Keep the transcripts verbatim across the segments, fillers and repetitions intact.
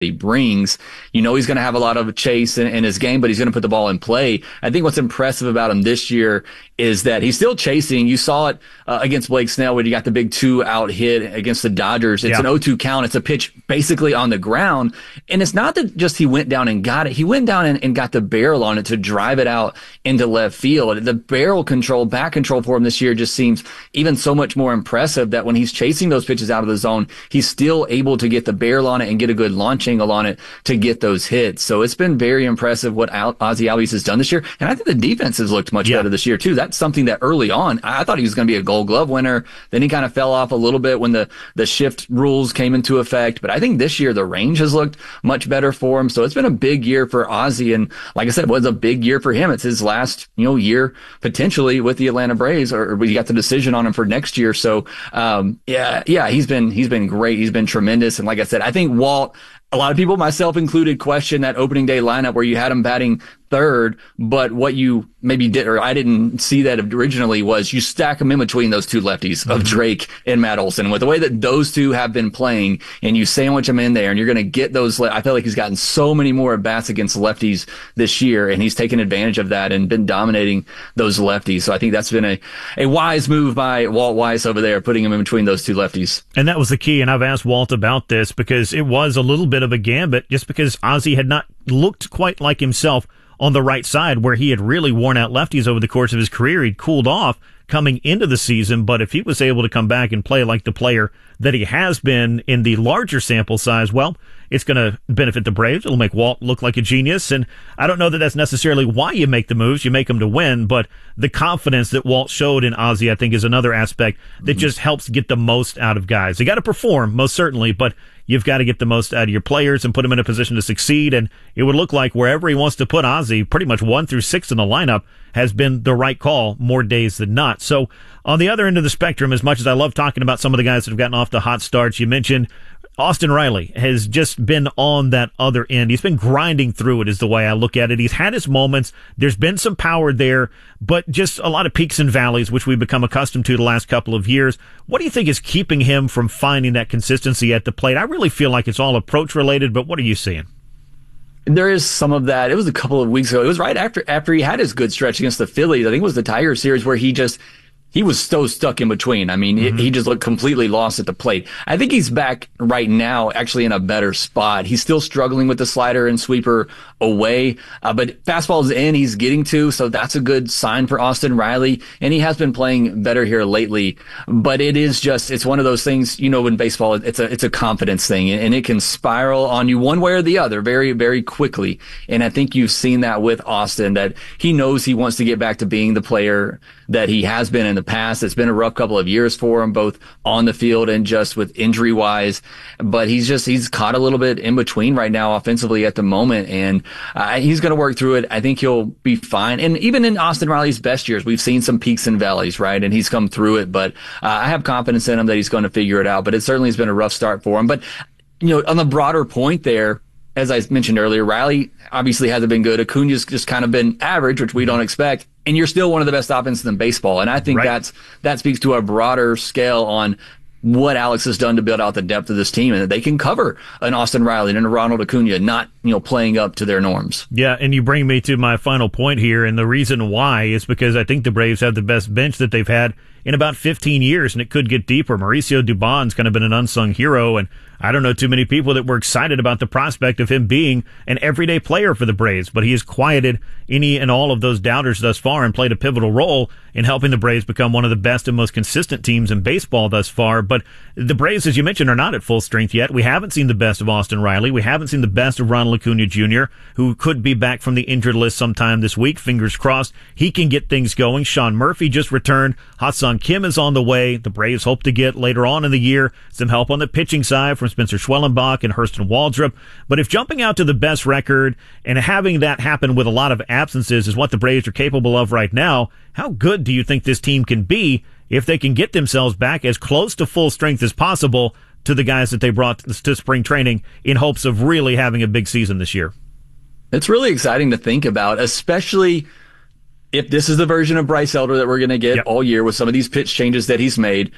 he brings. You know he's going to have a lot of chase in, in his game, but he's going to put the ball in play. I think what's impressive about him this year is that he's still chasing. You saw it uh, against Blake Snell when he got the big two-out hit against the Dodgers. It's yeah. an oh two count. It's a pitch basically on the ground. And it's not that just he went down and got it. He went down and, and got the barrel on it to drive it out into left field. The barrel control, back control for him this year just seems even so much more impressive that when he's chasing those pitches out of the zone, he's still able to get the barrel on it and get a good launch angle on it to get those hits. So it's been very impressive what Al- Ozzie Albies has done this year. And I think the defense has looked much yeah. better this year too. That's something that early on, I thought he was going to be a Gold Glove winner. Then he kind of fell off a little bit when the, the shift rules came into effect. But I think this year the range has looked much better for him. So it's been a big year for Ozzie. And like I said, it was a big year for him. It's his last, you know, year potentially with the Atlanta Braves, or we got the decision on him for next year. So, um, yeah, yeah, he's been, he's been great. He's been tremendous. And like I said, I think Walt, a lot of people, myself included, question that opening day lineup where you had him batting third, but what you maybe did, or I didn't see that originally, was you stack them in between those two lefties of Drake and Matt Olson. With the way that those two have been playing, and you sandwich them in there, and you're going to get those. I feel like he's gotten so many more at bats against lefties this year, and he's taken advantage of that and been dominating those lefties. So I think that's been a, a wise move by Walt Weiss over there, putting him in between those two lefties. And that was the key. And I've asked Walt about this because it was a little bit of a gambit, just because Ozzie had not looked quite like himself on the right side, where he had really worn out lefties over the course of his career. He'd cooled off coming into the season, but if he was able to come back and play like the player that he has been in the larger sample size, well, it's going to benefit the Braves. It'll make Walt look like a genius, and I don't know that that's necessarily why you make the moves. You make them to win, but the confidence that Walt showed in Ozzie, I think, is another aspect that mm-hmm. just helps get the most out of guys. They got to perform, most certainly, but you've got to get the most out of your players and put them in a position to succeed, and it would look like wherever he wants to put Ozzie, pretty much one through six in the lineup, has been the right call more days than not. So on the other end of the spectrum, as much as I love talking about some of the guys that have gotten off to hot starts, you mentioned Austin Riley has just been on that other end. He's been grinding through it, is the way I look at it. He's had his moments. There's been some power there, but just a lot of peaks and valleys, which we've become accustomed to the last couple of years. What do you think is keeping him from finding that consistency at the plate? I really feel like it's all approach related, but what are you seeing? There is some of that. It was a couple of weeks ago. It was right after after he had his good stretch against the Phillies. I think it was the Tiger series where he just he was so stuck in between. I mean, mm-hmm. he just looked completely lost at the plate. I think he's back right now, actually in a better spot. He's still struggling with the slider and sweeper away, uh, but fastball's in, he's getting to, so that's a good sign for Austin Riley. And he has been playing better here lately. But it is just, it's one of those things, you know, in baseball, it's a, it's a confidence thing, and it can spiral on you one way or the other very, very quickly. And I think you've seen that with Austin, that he knows he wants to get back to being the player that he has been in the past. It's been a rough couple of years for him, both on the field and just with injury wise. But he's just, he's caught a little bit in between right now offensively at the moment. And uh, he's going to work through it. I think he'll be fine. And even in Austin Riley's best years, we've seen some peaks and valleys, right? And he's come through it. But uh, I have confidence in him that he's going to figure it out. But it certainly has been a rough start for him. But, you know, on the broader point there, as I mentioned earlier, Riley obviously hasn't been good. Acuna's just kind of been average, which we don't expect. And you're still one of the best offenses in baseball. And I think right. that's that speaks to a broader scale on what Alex has done to build out the depth of this team, and that they can cover an Austin Riley and a Ronald Acuna, not, you know, playing up to their norms. Yeah, and you bring me to my final point here, and the reason why is because I think the Braves have the best bench that they've had in about fifteen years, and it could get deeper. Mauricio Dubon's kind of been an unsung hero, and I don't know too many people that were excited about the prospect of him being an everyday player for the Braves, but he has quieted any and all of those doubters thus far and played a pivotal role in helping the Braves become one of the best and most consistent teams in baseball thus far. But the Braves, as you mentioned, are not at full strength yet. We haven't seen the best of Austin Riley. We haven't seen the best of Ronald Acuna Junior, who could be back from the injured list sometime this week. Fingers crossed he can get things going. Sean Murphy just returned. Ha-Seong Kim is on the way. The Braves hope to get later on in the year some help on the pitching side from Spencer Schwellenbach and Hurston Waldrop. But if jumping out to the best record and having that happen with a lot of absences is what the Braves are capable of right now, how good do you think this team can be if they can get themselves back as close to full strength as possible to the guys that they brought to spring training in hopes of really having a big season this year? It's really exciting to think about, especially if this is the version of Bryce Elder that we're going to get yep. all year with some of these pitch changes that he's made.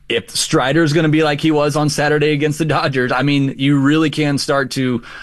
if Strider's going to be like he was on Saturday against the Dodgers, I mean, you really can start to